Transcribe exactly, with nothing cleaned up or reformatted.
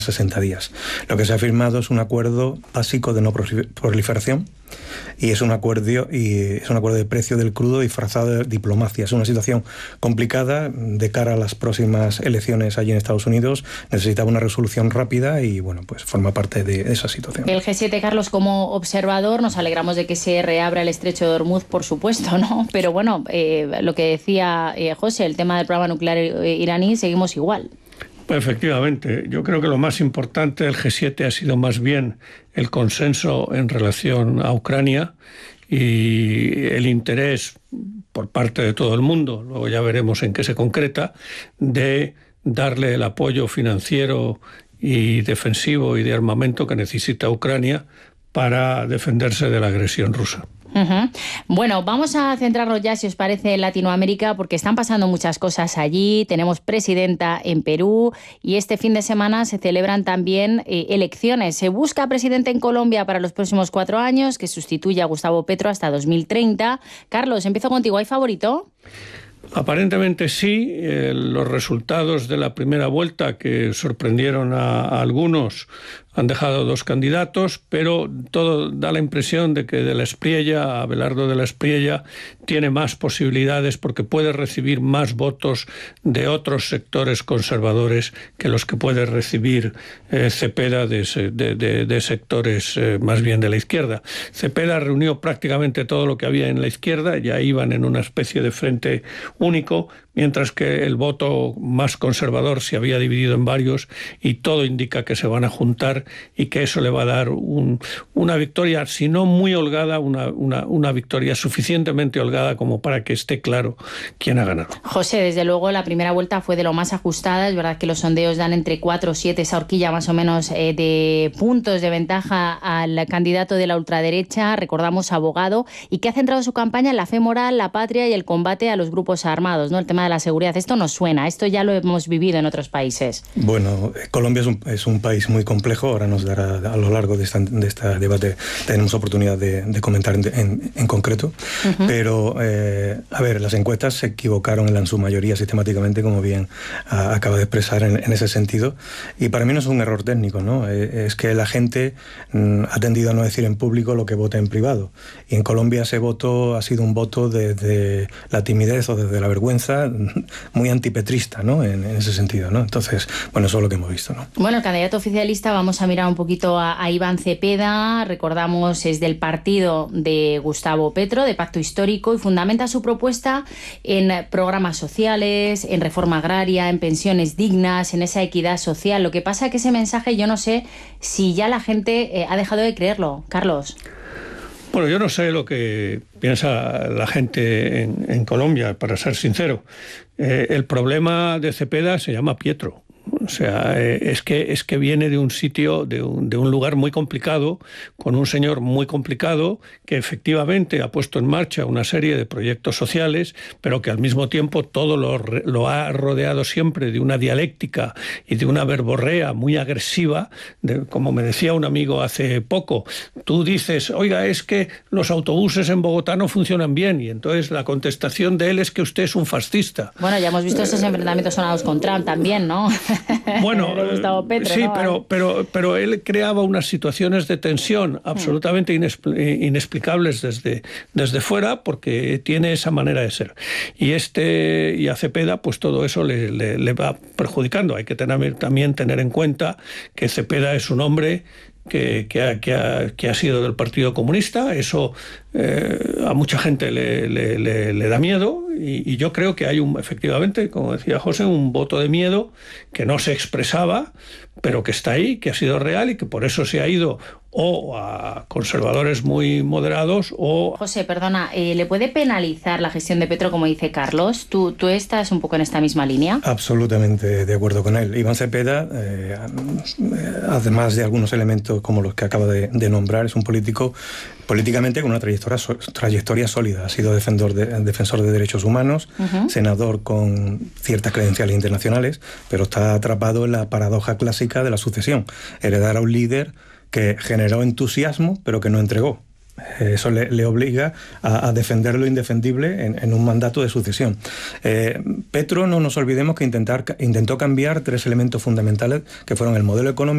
sesenta días. Lo que se ha firmado es un acuerdo básico de no proliferación y es un acuerdo y es un acuerdo de precio del crudo disfrazado de diplomacia. Es una situación complicada de cara a las próximas elecciones allí en Estados Unidos. Necesitaba una resolución rápida y bueno, pues forma parte de esa situación. El G siete, Carlos, como observador, nos alegramos de que se reabra el estrecho de Hormuz, por supuesto, ¿no? Pero bueno, eh, lo que decía eh, José, el tema del programa nuclear iraní, seguimos igual. Efectivamente, yo creo que lo más importante del G siete ha sido más bien el consenso en relación a Ucrania y el interés por parte de todo el mundo, luego ya veremos en qué se concreta, de darle el apoyo financiero y defensivo y de armamento que necesita Ucrania para defenderse de la agresión rusa. Uh-huh. Bueno, vamos a centrarnos ya, si os parece, en Latinoamérica, porque están pasando muchas cosas allí. Tenemos presidenta en Perú y este fin de semana se celebran también eh, elecciones. Se busca presidente en Colombia para los próximos cuatro años, que sustituya a Gustavo Petro hasta dos mil treinta. Carlos, empiezo contigo. ¿Hay favorito? Aparentemente sí. Eh, los resultados de la primera vuelta, que sorprendieron a, a algunos, han dejado dos candidatos, pero todo da la impresión de que de la Espriella, Abelardo de la Espriella, tiene más posibilidades porque puede recibir más votos de otros sectores conservadores que los que puede recibir eh, Cepeda de, de, de, de sectores eh, más bien de la izquierda. Cepeda reunió prácticamente todo lo que había en la izquierda, ya iban en una especie de frente único, mientras que el voto más conservador se había dividido en varios y todo indica que se van a juntar y que eso le va a dar un, una victoria, si no muy holgada, una, una, una victoria suficientemente holgada como para que esté claro quién ha ganado. José, desde luego la primera vuelta fue de lo más ajustada. Es verdad que los sondeos dan entre cuatro o siete, esa horquilla más o menos eh, de puntos de ventaja al candidato de la ultraderecha, recordamos abogado, y que ha centrado su campaña en la fe moral, la patria y el combate a los grupos armados, ¿no? El tema de la seguridad. Esto nos suena, esto ya lo hemos vivido en otros países. Bueno, Colombia es un, es un país muy complejo. Ahora nos dará, a lo largo de, esta, de este debate, tenemos oportunidad de, de comentar en, en, en concreto. Uh-huh. Pero, eh, a ver, las encuestas se equivocaron en, la, en su mayoría sistemáticamente, como bien a, acaba de expresar en, en ese sentido. Y para mí no es un error técnico, ¿no? Eh, es que la gente mm, ha tendido a no decir en público lo que vota en privado. Y en Colombia ese voto ha sido un voto desde la timidez o desde la vergüenza, muy antipetrista, ¿no? En, en ese sentido, ¿no? Entonces, bueno, eso es lo que hemos visto, ¿no? Bueno, el candidato oficialista, vamos a mirar un poquito a, a Iván Cepeda. Recordamos, es del partido de Gustavo Petro, de Pacto Histórico, y fundamenta su propuesta en programas sociales, en reforma agraria, en pensiones dignas, en esa equidad social. Lo que pasa es que ese mensaje, yo no sé si ya la gente eh, ha dejado de creerlo. Carlos. Bueno, yo no sé lo que piensa la gente en, en Colombia, para ser sincero. Eh, el problema de Cepeda se llama Pietro. O sea, eh, es que es que viene de un sitio, de un, de un lugar muy complicado, con un señor muy complicado, que efectivamente ha puesto en marcha una serie de proyectos sociales, pero que al mismo tiempo todo lo, lo ha rodeado siempre de una dialéctica y de una verborrea muy agresiva. De, como me decía un amigo hace poco, tú dices, oiga, es que los autobuses en Bogotá no funcionan bien, y entonces la contestación de él es que usted es un fascista. Bueno, ya hemos visto esos enfrentamientos sonados con Trump también, ¿no? Bueno, Petro, sí, ¿no? pero, pero, pero él creaba unas situaciones de tensión absolutamente inexplicables desde, desde fuera, porque tiene esa manera de ser. Y este y a Cepeda, pues todo eso le, le, le va perjudicando. Hay que tener, también tener en cuenta que Cepeda es un hombre que, que, ha, que, ha, que ha sido del Partido Comunista. Eso eh, a mucha gente le, le, le, le da miedo, y, y yo creo que hay un, efectivamente, como decía José, un voto de miedo que no se expresaba, pero que está ahí, que ha sido real y que por eso se ha ido o a conservadores muy moderados o... José, perdona, eh, ¿le puede penalizar la gestión de Petro, como dice Carlos? ¿Tú, ¿Tú estás un poco en esta misma línea? Absolutamente de acuerdo con él. Iván Cepeda, eh, además de algunos elementos como los que acaba de, de nombrar, es un político políticamente con una trayectoria, trayectoria sólida. Ha sido defensor de, defensor de derechos humanos, uh-huh. senador con ciertas credenciales internacionales, pero está atrapado en la paradoja clásica de la sucesión. Heredar a un líder que generó entusiasmo, pero que no entregó. Eso le, le obliga a, a defender lo indefendible en, en un mandato de sucesión. Eh, Petro, no nos olvidemos que intentar, intentó cambiar tres elementos fundamentales, que fueron el modelo económico,